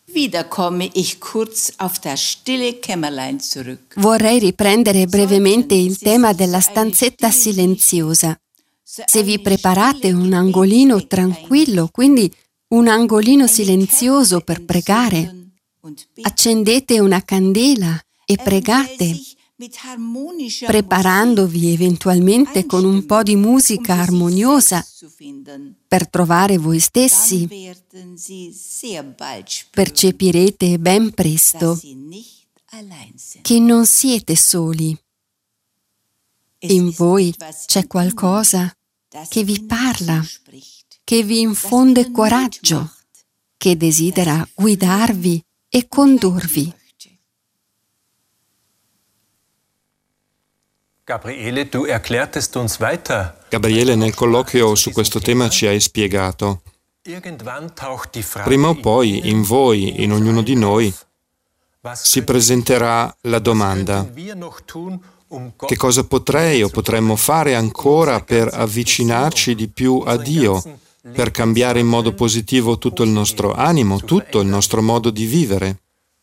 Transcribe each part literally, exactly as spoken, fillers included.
Vorrei riprendere brevemente il tema della stanzetta silenziosa. Se vi preparate un angolino tranquillo, quindi un angolino silenzioso per pregare, accendete una candela e pregate, preparandovi eventualmente con un po' di musica armoniosa per trovare voi stessi. Percepirete ben presto che non siete soli. In voi c'è qualcosa che vi parla, che vi infonde coraggio, che desidera guidarvi e condurvi. Gabriele, tu erklärtest uns weiter. Gabriele, nel colloquio su questo tema ci hai spiegato. Prima o poi, in voi, in ognuno di noi, si presenterà la domanda: che cosa potrei o potremmo fare ancora per avvicinarci di più a Dio, per cambiare in modo positivo tutto il nostro animo, tutto il nostro modo di vivere?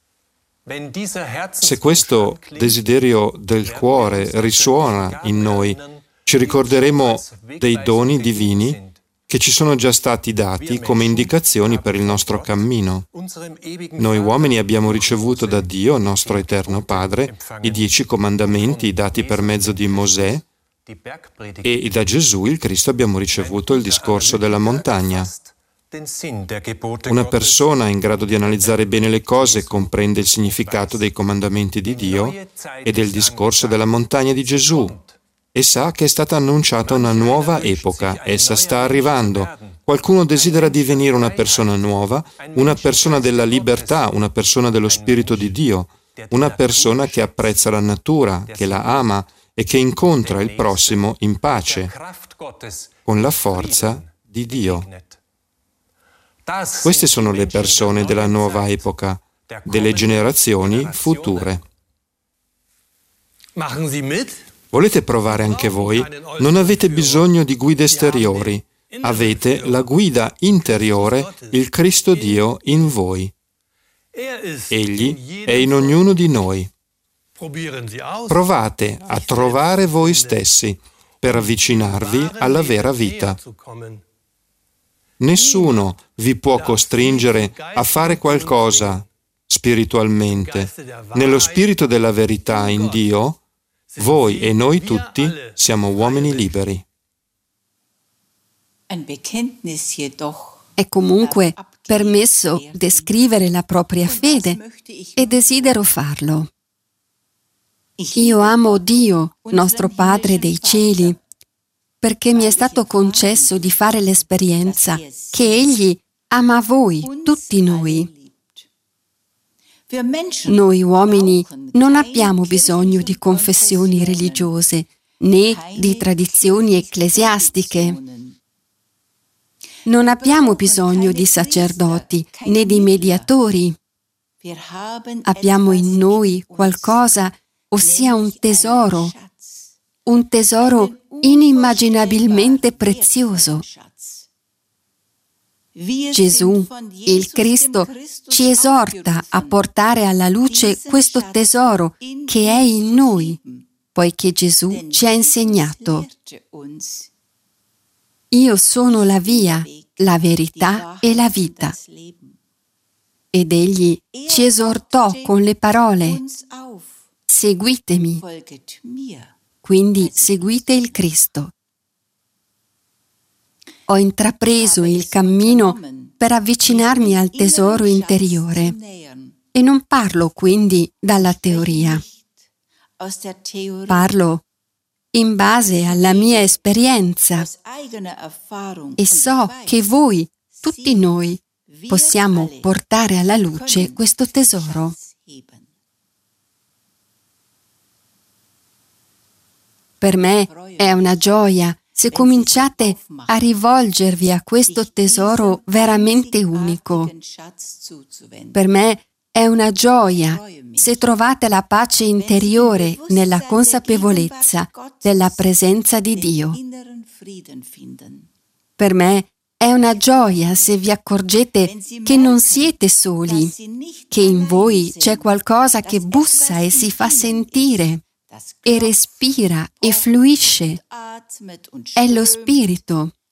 Se questo desiderio del cuore risuona in noi, ci ricorderemo dei doni divini che ci sono già stati dati come indicazioni per il nostro cammino. Noi uomini abbiamo ricevuto da Dio, nostro eterno Padre, i dieci comandamenti dati per mezzo di Mosè, e da Gesù, il Cristo, abbiamo ricevuto il discorso della montagna. Una persona in grado di analizzare bene le cose comprende il significato dei comandamenti di Dio e del discorso della montagna di Gesù e sa che è stata annunciata una nuova epoca. Essa sta arrivando. Qualcuno desidera divenire una persona nuova, una persona della libertà, una persona dello Spirito di Dio, una persona che apprezza la natura, che la ama e che incontra il prossimo in pace, con la forza di Dio. Queste sono le persone della nuova epoca, delle generazioni future. Volete provare anche voi? Non avete bisogno di guide esteriori, avete la guida interiore, il Cristo Dio in voi. Egli è in ognuno di noi. Provate a trovare voi stessi per avvicinarvi alla vera vita. Nessuno vi può costringere a fare qualcosa spiritualmente. Nello spirito della verità in Dio, voi e noi tutti siamo uomini liberi. È comunque permesso descrivere la propria fede e desidero farlo. Io amo Dio, nostro Padre dei cieli, perché mi è stato concesso di fare l'esperienza che Egli ama voi, tutti noi. Noi uomini non abbiamo bisogno di confessioni religiose, né di tradizioni ecclesiastiche. Non abbiamo bisogno di sacerdoti, né di mediatori. Abbiamo in noi qualcosa, ossia un tesoro, un tesoro inimmaginabilmente prezioso. Gesù, il Cristo, ci esorta a portare alla luce questo tesoro che è in noi, poiché Gesù ci ha insegnato: io sono la via, la verità e la vita. Ed Egli ci esortò con le parole: seguitemi. Quindi seguite il Cristo. Ho intrapreso il cammino per avvicinarmi al tesoro interiore e non parlo quindi dalla teoria. Parlo in base alla mia esperienza e so che voi, tutti noi, possiamo portare alla luce questo tesoro. Per me è una gioia se cominciate a rivolgervi a questo tesoro veramente unico. Per me è una gioia se trovate la pace interiore nella consapevolezza della presenza di Dio. Per me È una gioia se vi accorgete che non siete soli, che in voi c'è qualcosa che bussa e si fa sentire, e respira e fluisce. È lo spirito,